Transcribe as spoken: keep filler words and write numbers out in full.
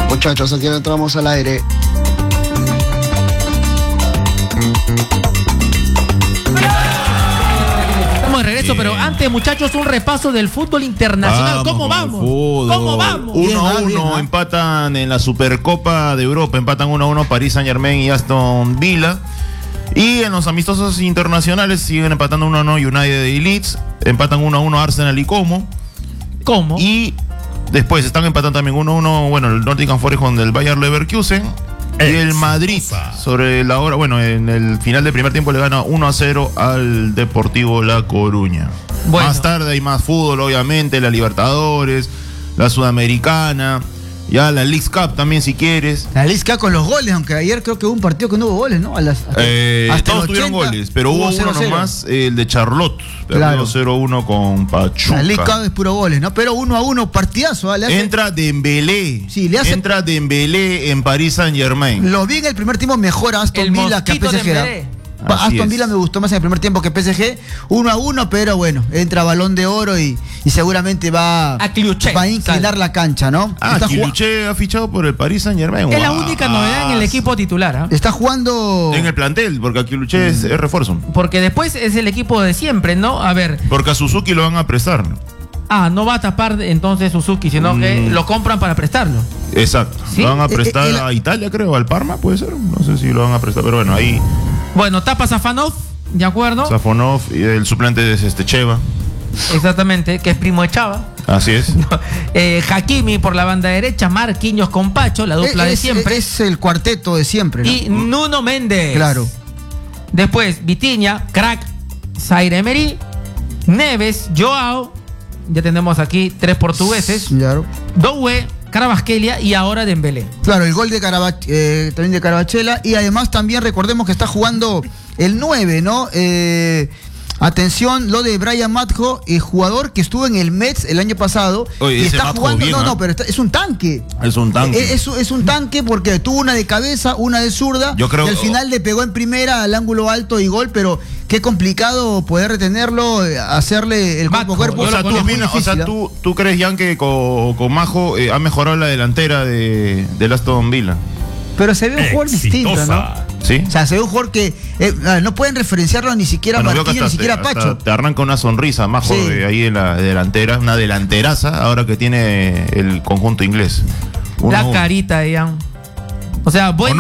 Muchachos, aquí entramos al aire. Estamos de regreso, bien. Pero antes, muchachos, un repaso del fútbol internacional. Vamos, ¿cómo vamos? ¿Cómo vamos? uno a uno empatan en la Supercopa de Europa, empatan uno a uno Paris Saint-Germain y Aston Villa. Y en los amistosos internacionales siguen empatando uno a uno United y Leeds, empatan uno a uno Arsenal y Como. ¿Cómo? Y después están empatando también uno a uno, bueno, el Nottingham Forest con el Bayer Leverkusen. Y el Madrid, sobre la hora, bueno, en el final del primer tiempo le gana uno a cero al Deportivo La Coruña. Bueno. Más tarde hay más fútbol, obviamente, la Libertadores, la Sudamericana, ya la League Cup también, si quieres. La League Cup con los goles, aunque ayer creo que hubo un partido que no hubo goles, ¿no? A las, hasta, eh, hasta todos tuvieron goles, pero hubo uno nomás, el de Charlotte, claro. cero a uno con Pachuca. La League Cup es puro goles, ¿no? Pero uno a uno, partidazo. ¿Vale? Hace... Entra Dembélé, sí, le hace... entra Dembélé en París Saint-Germain. Lo vi en el primer tiempo mejor a Aston Villa que a P S G. Así Aston es. Villa me gustó más en el primer tiempo que P S G, uno a uno, pero bueno, entra Balón de Oro y, y seguramente va a, Cliuche, va a inclinar sale. la cancha, ¿no? Ah, Cliuche ha fichado por el Paris Saint-Germain. Es wow. la única novedad en el equipo titular. ¿eh? Está jugando en el plantel, porque a Cliuche mm. es, es refuerzo. Porque después es el equipo de siempre, ¿no? A ver. Porque a Suzuki lo van a prestar. Ah, no va a tapar entonces Suzuki, sino mm. que lo compran para prestarlo. Exacto. ¿Sí? Lo van a prestar eh, eh, a Italia, creo, al Parma, puede ser. No sé si lo van a prestar, pero bueno, ahí. Bueno, tapa Safanov, ¿de acuerdo? Safanov, y el suplente es este Cheva. Exactamente, que es primo de Chava. Así es. eh, Hakimi por la banda derecha, Marquinhos con Pacho, la dupla es, de siempre. Es el cuarteto de siempre, ¿no? Y Nuno Méndez. Claro. Después, Vitinha, crack, Zaire Emery, Neves, Joao. Ya tenemos aquí tres portugueses. Claro. Doué, Carabasquelia y ahora Dembélé. Claro, el gol de Carabach, eh, también de Carabachela. Y además también recordemos que está jugando el nueve, ¿no? Eh, atención, lo de Brian Matjo, el jugador que estuvo en el Mets el año pasado. Oye, y está Matjo jugando. bien, no, ¿eh? no, pero está, es un tanque. Es un tanque. Es, es, es un tanque porque tuvo una de cabeza, una de zurda. Yo creo, y al final le pegó en primera al ángulo alto y gol, pero qué complicado poder retenerlo, hacerle el cuerpo a cuerpo. O sea, tú, opinas, o sea tú, tú crees, Jan, que con, con Majo eh, ha mejorado la delantera de, del Aston Villa. Pero se ve un jugador distinto, ¿no? ¿Sí? O sea, se ve un jugador que eh, no pueden referenciarlo ni siquiera bueno, Martínez, ni siquiera te, Pacho. Te arranca una sonrisa, Majo, sí. de ahí en la delantera, una delanteraza, ahora que tiene el conjunto inglés. Uno, la carita, Ian. O sea, buen